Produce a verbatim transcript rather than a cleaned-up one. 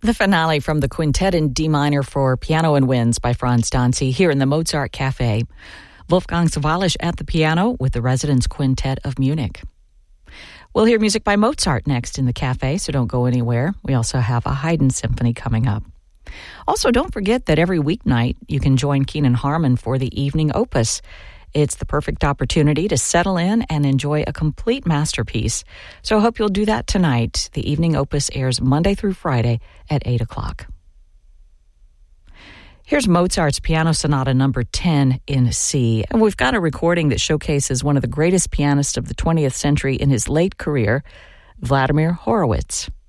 The finale from the Quintet in D minor for piano and winds by Franz Danzi here in the Mozart Cafe. Wolfgang Sawallisch at the piano with the Residence Quintet of Munich. We'll hear music by Mozart next in the cafe, so don't go anywhere. We also have a Haydn symphony coming up. Also, don't forget that every weeknight you can join Keenan Harmon for the Evening Opus. It's the perfect opportunity to settle in and enjoy a complete masterpiece. So I hope you'll do that tonight. The Evening Opus airs Monday through Friday at eight o'clock. Here's Mozart's Piano Sonata number ten in C. And we've got a recording that showcases one of the greatest pianists of the twentieth century in his late career, Vladimir Horowitz.